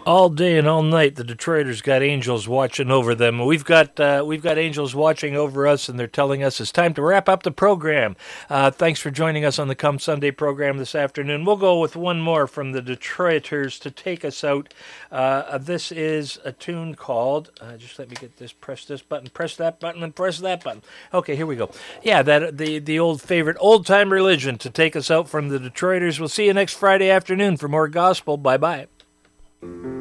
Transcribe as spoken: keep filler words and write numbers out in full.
All day and all night, the Detroiters got angels watching over them. We've got uh, we've got angels watching over us, and they're telling us it's time to wrap up the program. Uh, thanks for joining us on the Come Sunday program this afternoon. We'll go with one more from the Detroiters to take us out. Uh, this is a tune called. Uh, just let me get this. Press this button. Press that button, and press that button. Okay, here we go. Yeah, that the the old favorite, Old Time Religion, to take us out from the Detroiters. We'll see you next Friday afternoon for more gospel. Bye bye.